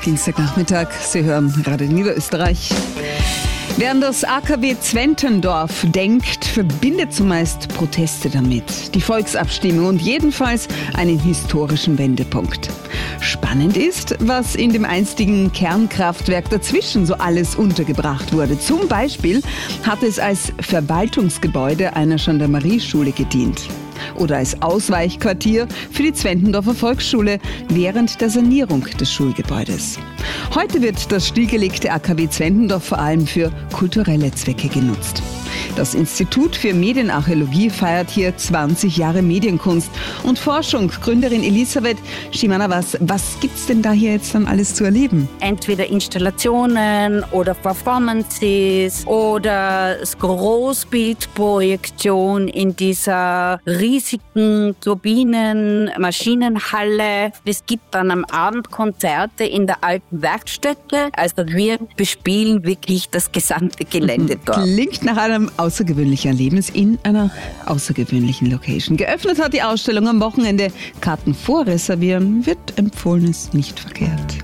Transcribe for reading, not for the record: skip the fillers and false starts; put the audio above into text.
Dienstagnachmittag. Sie hören Radio Niederösterreich. Wer an das AKW Zwentendorf denkt, verbindet zumeist Proteste damit, die Volksabstimmung und jedenfalls einen historischen Wendepunkt. Spannend ist, was in dem einstigen Kernkraftwerk dazwischen so alles untergebracht wurde. Zum Beispiel hat es als Verwaltungsgebäude einer Gendarmerieschule gedient. Oder als Ausweichquartier für die Zwentendorfer Volksschule während der Sanierung des Schulgebäudes. Heute wird das stillgelegte AKW Zwentendorf vor allem für kulturelle Zwecke genutzt. Das Institut für Medienarchäologie feiert hier 20 Jahre Medienkunst und Forschung. Gründerin Elisabeth Schimana, was gibt's denn da hier jetzt dann alles zu erleben? Entweder Installationen oder Performances oder Großbildprojektion in dieser riesigen Turbinen-Maschinenhalle. Es gibt dann am Abend Konzerte in der alten Werkstätte. Also wir bespielen wirklich das gesamte Gelände dort. Klingt nach einem außergewöhnlichen Erlebnis in einer außergewöhnlichen Location. Geöffnet hat die Ausstellung am Wochenende. Karten vorreservieren wird empfohlen, ist nicht verkehrt.